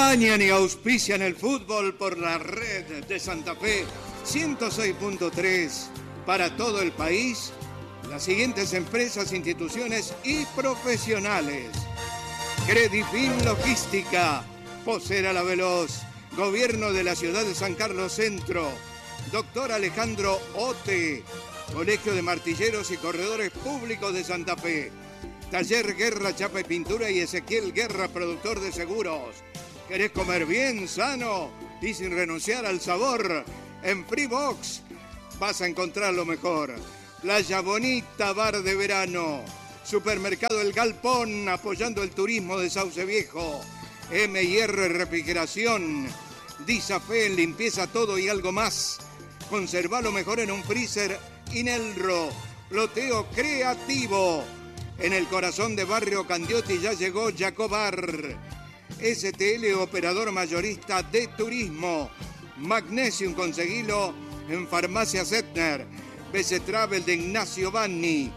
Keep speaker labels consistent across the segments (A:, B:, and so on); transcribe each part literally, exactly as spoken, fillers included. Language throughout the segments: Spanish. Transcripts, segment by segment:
A: Acompañan y auspician el fútbol por la red de Santa Fe ciento seis punto tres para todo el país. Las siguientes empresas, instituciones y profesionales: Credifin Logística, Posera La Veloz, Gobierno de la Ciudad de San Carlos Centro, Doctor Alejandro Ote, Colegio de Martilleros y Corredores Públicos de Santa Fe, Taller Guerra Chapa y Pintura y Ezequiel Guerra, productor de seguros. ¿Querés comer bien, sano y sin renunciar al sabor? En Freebox vas a encontrar lo mejor. Playa Bonita, bar de verano. Supermercado El Galpón, apoyando el turismo de Sauce Viejo. M y R Refrigeración. Disafe, limpieza todo y algo más. Conserva lo mejor en un freezer Inelro. Loteo creativo. En el corazón de Barrio Candioti ya llegó Jacobar. S T L, operador mayorista de turismo. Magnesium, conseguilo en Farmacia Setner. B C Travel de Ignacio Vanni.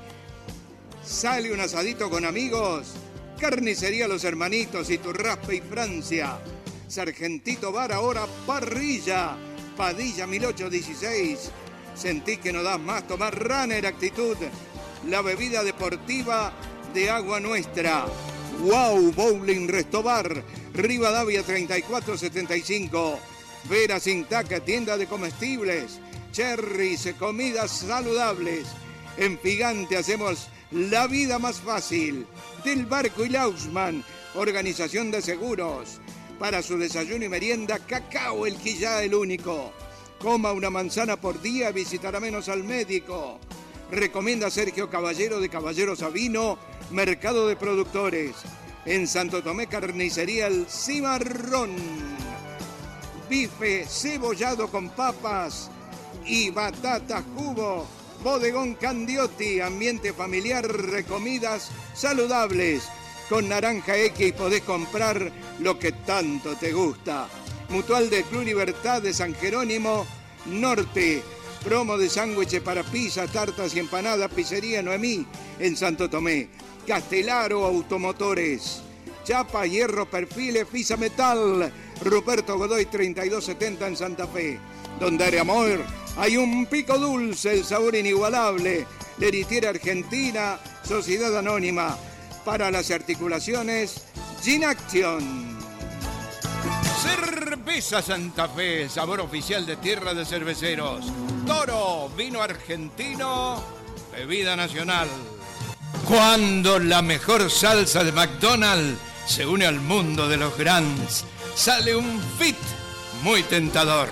A: Sale un asadito con amigos. Carnicería Los Hermanitos, Iturraspe y Francia. Sargentito Bar, ahora parrilla. Padilla mil ochocientos dieciséis. Sentí que no das más, tomar Runner Actitud. La bebida deportiva de Agua Nuestra. Wow Bowling Restobar, Rivadavia treinta y cuatro setenta y cinco. Vera Sintaca, tienda de comestibles. Cherries, comidas saludables. En Gigante hacemos la vida más fácil. Del Barco y Lausman, organización de seguros. Para su desayuno y merienda, Cacao El Quillá, el único. Coma una manzana por día, visitará menos al médico. Recomienda Sergio Caballero de Caballero Sabino, Mercado de Productores. En Santo Tomé, Carnicería El Cimarrón. Bife cebollado con papas y batatas cubo. Bodegón Candioti, ambiente familiar, recomidas saludables. Con Naranja X podés comprar lo que tanto te gusta. Mutual del Club Libertad de San Jerónimo Norte. Promo de sándwiches para pizza, tartas y empanadas, Pizzería Noemí en Santo Tomé. Castelaro Automotores. Chapa, hierro, perfiles, Fisa Metal. Ruperto Godoy treinta y dos setenta en Santa Fe. Donde hay amor, hay un pico dulce, el sabor inigualable. Leritiera Argentina, Sociedad Anónima. Para las articulaciones, Gin Action. Cerveza Santa Fe, sabor oficial de Tierra de Cerveceros. Toro, vino argentino, bebida nacional. Cuando la mejor salsa de McDonald's se une al mundo de los grands, sale un fit muy tentador.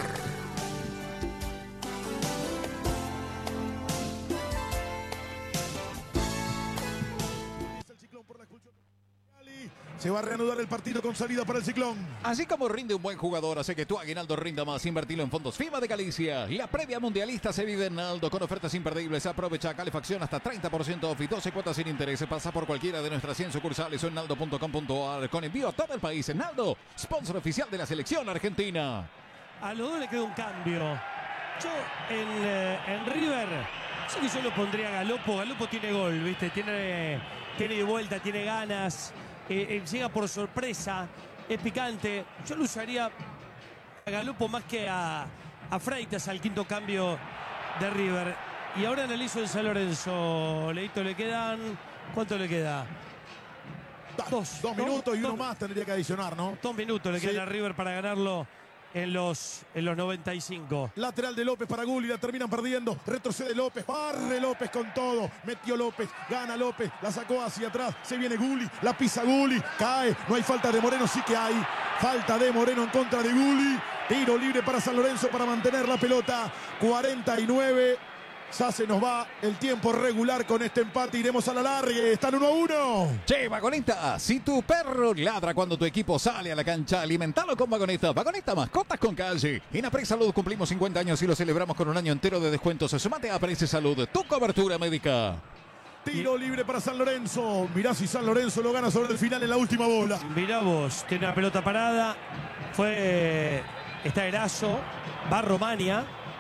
B: Se va a reanudar el partido con salida para el Ciclón.
C: Así como rinde un buen jugador, hace que tu aguinaldo rinda más. Invertilo en fondos FIBA de Galicia. La previa mundialista se vive en Naldo con ofertas imperdibles. Aprovecha calefacción hasta treinta por ciento off y doce cuotas sin interés. Pasa por cualquiera de nuestras cien sucursales o en naldo punto com punto a r con envío a todo el país. En Naldo, sponsor oficial de la selección argentina.
D: A los dos le queda un cambio. Yo en, eh, en River, sí que yo lo pondría a Galopo. Galopo tiene gol, ¿viste? Tiene, tiene de vuelta, tiene ganas. Eh, eh, llega por sorpresa, es picante. Yo lo usaría a Galopo más que a, a Freitas al quinto cambio de River. Y ahora analizo en San Lorenzo. Leito, le quedan... ¿Cuánto le queda?
B: Dos, dos minutos y uno
D: dos,
B: más tendría que adicionar, ¿no?
D: Dos minutos le
B: Sí.
D: quedan a River para ganarlo en los, en los noventa y cinco.
B: Lateral de López para Gulli, la terminan perdiendo. Retrocede López, barre López con todo. Metió López, gana López, la sacó hacia atrás. Se viene Gulli, la pisa Gulli, cae. No hay falta de Moreno, sí que hay. Falta de Moreno en contra de Gulli. Tiro libre para San Lorenzo para mantener la pelota. cuarenta y nueve. Ya se nos va el tiempo regular con este empate. Iremos a la larga. Están uno a uno.
C: Che, Vagoneta, si tu perro ladra cuando tu equipo sale a la cancha, alimentalo con Vagoneta. Vagoneta, mascotas con calle. En Apre Salud cumplimos cincuenta años y lo celebramos con un año entero de descuentos. Sumate a Apre Salud, tu cobertura médica.
B: Tiro libre para San Lorenzo. Mirá si San Lorenzo lo gana sobre el final en la última bola.
D: Mirá vos, tiene una pelota parada. Fue... Está Eraso, va Romania.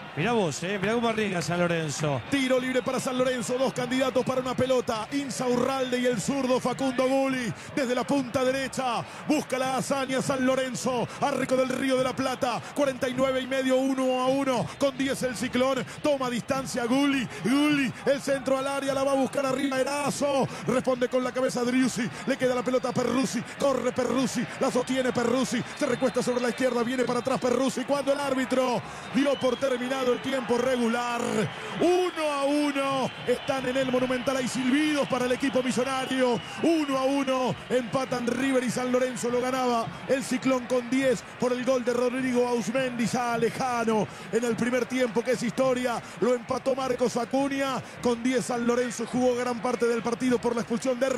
D: Mirá vos, eh, mirá cómo arriesga San Lorenzo.
B: Tiro libre para San Lorenzo, dos candidatos para una pelota. Insaurralde y el zurdo Facundo Gulli. Desde la punta derecha, busca la hazaña San Lorenzo. Arco del Río de la Plata, cuarenta y nueve y medio, uno a uno. Con diez el Ciclón, toma distancia Gulli. Gulli, el centro al área, la va a buscar arriba Erazo. Responde con la cabeza Driussi, le queda la pelota a Perruzzi. Corre Perruzzi, la sostiene Perruzzi. Se recuesta sobre la izquierda, viene para atrás Perruzzi. Cuando el árbitro dio por terminado el tiempo regular, uno a uno, están en el Monumental, hay silbidos para el equipo millonario, uno a uno, empatan River y San Lorenzo, lo ganaba el Ciclón con diez por el gol de Rodrigo Ausmendi, ya lejano en el primer tiempo, que es historia, lo empató Marcos Acuña, con diez San Lorenzo jugó gran parte del partido por la expulsión de